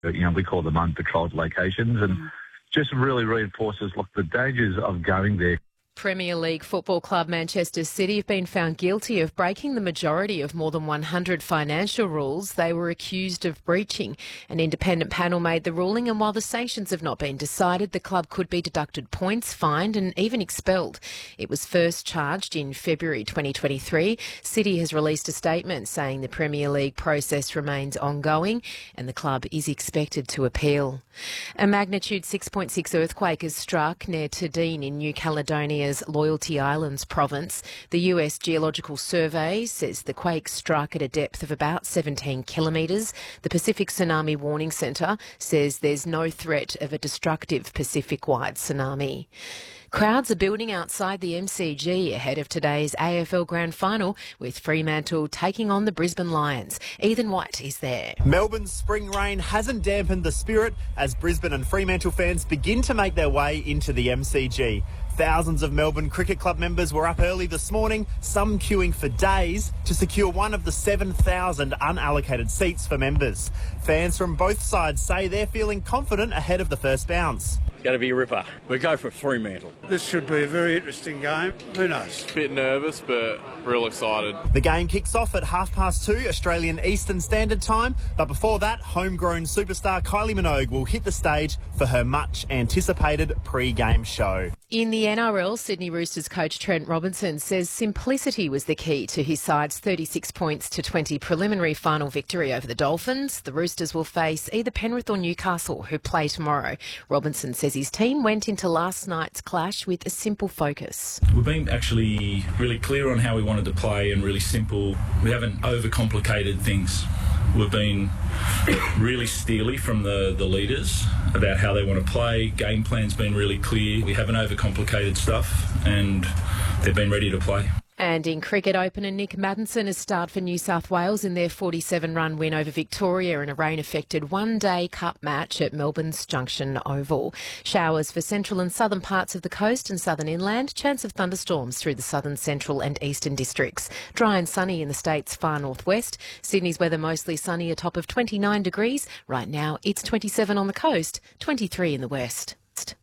We call them unpatrolled locations, and just really reinforces, the dangers of going there. Premier League football club Manchester City have been found guilty of breaking the majority of more than 100 financial rules they were accused of breaching. An independent panel made the ruling, and while the sanctions have not been decided, the club could be deducted points, fined and even expelled. It was first charged in February 2023. City has released a statement saying the Premier League process remains ongoing and the club is expected to appeal. A magnitude 6.6 earthquake has struck near Tadine in New Caledonia's Loyalty Islands province. The US Geological Survey says the quake struck at a depth of about 17 kilometres. The Pacific Tsunami Warning Centre says there's no threat of a destructive Pacific-wide tsunami. Crowds are building outside the MCG ahead of today's AFL Grand Final, with Fremantle taking on the Brisbane Lions. Ethan White is there. Melbourne's spring rain hasn't dampened the spirit as Brisbane and Fremantle fans begin to make their way into the MCG. Thousands of Melbourne Cricket Club members were up early this morning, some queuing for days to secure one of the 7,000 unallocated seats for members. Fans from both sides say they're feeling confident ahead of the first bounce. It's going to be a ripper. We go for Fremantle. This should be a very interesting game. Who knows? Bit nervous, but real excited. The game kicks off at 2:30 Australian Eastern Standard Time, but before that, homegrown superstar Kylie Minogue will hit the stage for her much-anticipated pre-game show. In the NRL, Sydney Roosters coach Trent Robinson says simplicity was the key to his side's 36 points to 20 preliminary final victory over the Dolphins. The Roosters will face either Penrith or Newcastle, who play tomorrow. Robinson says his team went into last night's clash with a simple focus. We've been actually really clear on how we wanted to play and really simple. We haven't overcomplicated things. We've been really steely from the leaders about how they want to play. Game plan's been really clear. We haven't overcomplicated stuff and they've been ready to play. And in cricket, opener Nick Maddinson has starred for New South Wales in their 47-run win over Victoria in a rain-affected one-day cup match at Melbourne's Junction Oval. Showers for central and southern parts of the coast and southern inland. Chance of thunderstorms through the southern, central and eastern districts. Dry and sunny in the state's far northwest. Sydney's weather mostly sunny, a top of 29 degrees. Right now, it's 27 on the coast, 23 in the west.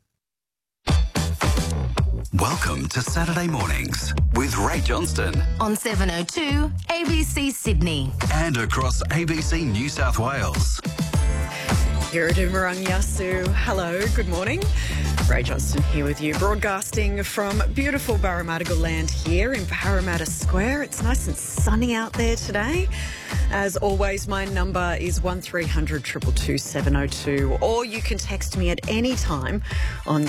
Welcome to Saturday Mornings with Ray Johnston on 702 ABC Sydney and across ABC New South Wales. Yiridumarang Yasu. Hello, good morning. Ray Johnston here with you, broadcasting from beautiful Barramadigal land here in Parramatta Square. It's nice and sunny out there today. As always, my number is 1300 222 702, or you can text me at any time on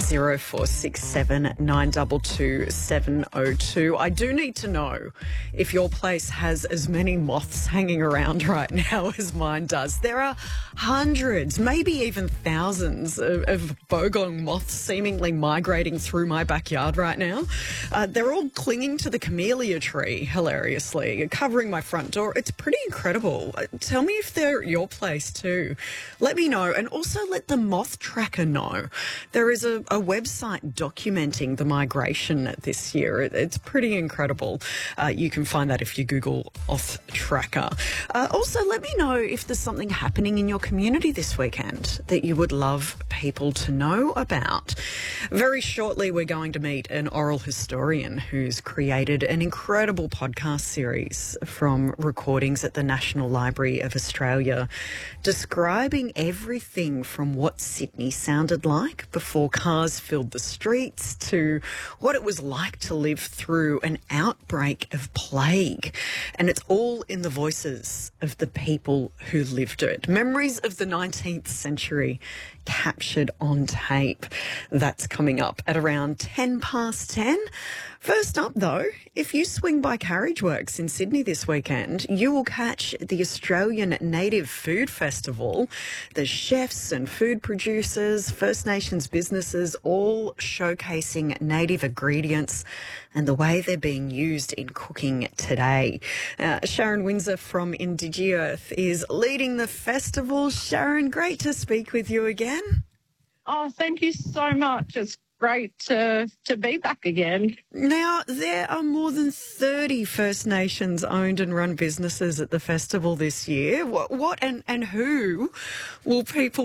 0467 922 702. I do need to know if your place has as many moths hanging around right now as mine does. There are hundreds, maybe even thousands of bogong moths seemingly migrating through my backyard right now. They're all clinging to the camellia tree, hilariously, covering my front door. It's pretty incredible. Tell me if they're at your place too. Let me know, and also let the Moth Tracker know. There is a website documenting the migration this year. It's pretty incredible. You can find that if you Google Moth Tracker. Also, let me know if there's something happening in your community this weekend that you would love people to know about. Very shortly, we're going to meet an oral historian who's created an incredible podcast series from recordings at the National Library of Australia, describing everything from what Sydney sounded like before cars filled the streets to what it was like to live through an outbreak of plague. And it's all in the voices of the people who lived it. Memories of the 19th century captured on tape. That's coming up at around 10 past 10. First up, though, if you swing by Carriageworks in Sydney this weekend, you will catch the Australian Native Food Festival. There's chefs and food producers, First Nations businesses, all showcasing native ingredients and the way they're being used in cooking today. Sharon Windsor from Indigiearth is leading the festival. Sharon, great to speak with you again. Oh, thank you so much. It's great to be back again. Now, there are more than 30 First Nations owned and run businesses at the festival this year. What and who will people